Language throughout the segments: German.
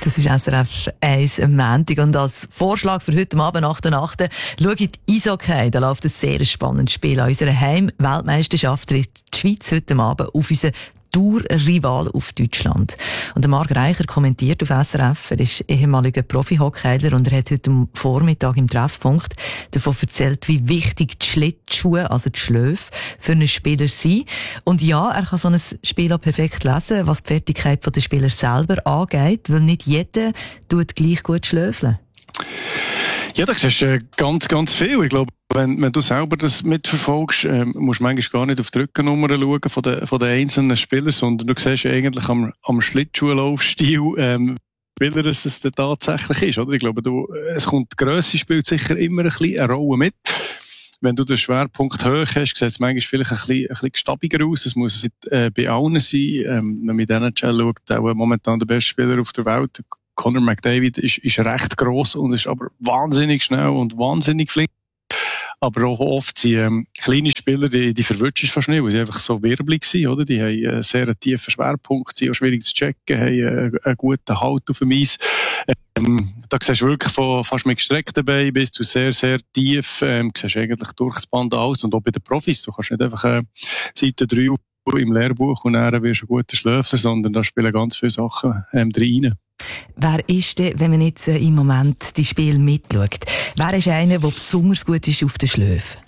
Das ist SRF 1 am Montag. Und als Vorschlag für heute Abend nach der Nacht, schaut Eishockey. Da läuft ein sehr spannendes Spiel an. Unserer Heim-Weltmeisterschaft tritt die Schweiz heute Abend auf unseren Tour-Rival auf Deutschland. Und der Marc Reicher kommentiert auf SRF. Er ist ehemaliger Profi-Hockeyler und er hat heute am Vormittag im Treffpunkt davon erzählt, wie wichtig die Schlittschuhe, also die Schläfe, für einen Spieler sind. Und ja, er kann so ein Spiel auch perfekt lesen, was die Fertigkeit der Spieler selber angeht, weil nicht jeder tut gleich gut schläfeln. Ja, da siehst du ganz, ganz viel. Ich glaube, wenn du selber das mitverfolgst, musst du manchmal gar nicht auf die Rückennummer schauen von den einzelnen Spielern, sondern du siehst eigentlich am Schlittschuhlaufstil, wie es denn tatsächlich ist. Oder? Ich glaube, es kommt die Grösse spielt sicher immer ein bisschen eine Rolle mit. Wenn du den Schwerpunkt hoch hast, sieht es manchmal vielleicht ein bisschen stabiger aus. Es muss nicht bei allen sein. Wenn man mit NHL schaut, auch momentan der beste Spieler auf der Welt, Connor McDavid, ist recht gross und ist aber wahnsinnig schnell und wahnsinnig flink. Aber auch oft sind kleine Spieler, die verwutschen fast nicht, weil sie einfach so wirbelig sind, oder? Die haben einen sehr tiefen Schwerpunkt, sind auch schwierig zu checken, haben einen guten Halt auf dem Eis. Da siehst du wirklich von fast mit gestreckten Beinen bis zu sehr, sehr tief, siehst du eigentlich durch das Band aus. Und auch bei den Profis, du kannst nicht einfach Seite 3 im Lehrbuch und dann wirst du ein guter Schläfer, sondern da spielen ganz viele Sachen rein. Wer ist denn, wenn man jetzt im Moment die Spiele mitschaut, wer ist einer, der besonders gut ist auf den Schläfen?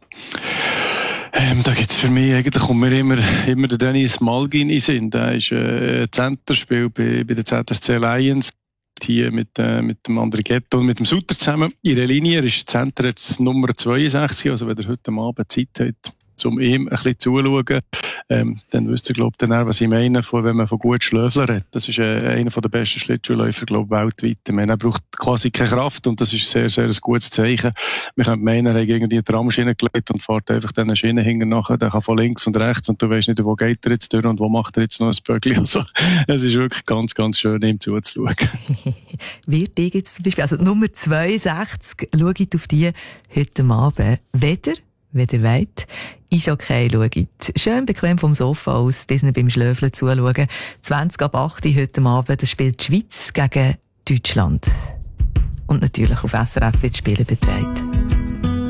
Da gibt's für mich, eigentlich kommt mir immer der Dennis Malgin in den Sinn. Der ist Centerspiel bei der ZSC Lions. Hier mit dem Andrighetto und mit dem Sutter zusammen. Ihre Linie, er ist Center jetzt Nummer 62, also wenn ihr heute Abend Zeit habt, um ihm ein bisschen zuzuschauen, dann wisst ihr, glaube ich, was ich meine, wenn man von gut Schläflern redet. Das ist einer der besten Schlittschuhläufer, glaube ich, weltweit. Er braucht quasi keine Kraft und das ist sehr, sehr ein gutes Zeichen. Wir können meinen, er hat irgendwie eine Tramschiene gelegt und fährt einfach diesen Schienen hinten nachher. Der kann von links und rechts und du weißt nicht, wo geht er jetzt durch und wo macht er jetzt noch ein Böckli. Also, es ist wirklich ganz, ganz schön, ihm zuzuschauen. Wird die jetzt zum Beispiel, also Nummer 62, schaut auf die heute Abend wenn ihr wollt, Eishockey schaut. Schön bequem vom Sofa aus, diesen beim Schlöfeln zuschauen. 20 ab 8 heute Abend, das spielt die Schweiz gegen Deutschland. Und natürlich auf SRF wird Spiele betreut.